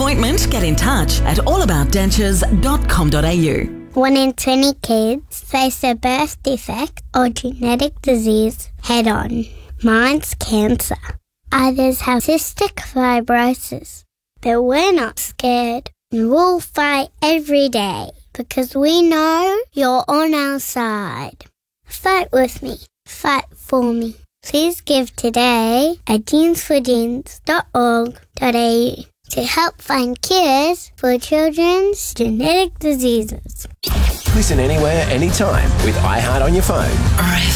appointment, get in touch at allaboutdentures.com.au. 1 in 20 kids face a birth defect or genetic disease head-on. Mine's cancer. Others have cystic fibrosis. But we're not scared. We'll fight every day because we know you're on our side. Fight with me. Fight for me. Please give today at genesforgenes.org.au to help find cures for children's genetic diseases. Listen anywhere, anytime with iHeart on your phone.